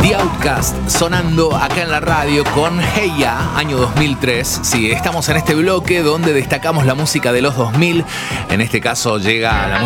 The Outcast sonando acá en la radio con Hey Ya, año 2003. Sí, estamos en este bloque donde destacamos la música de los 2000. En este caso llega la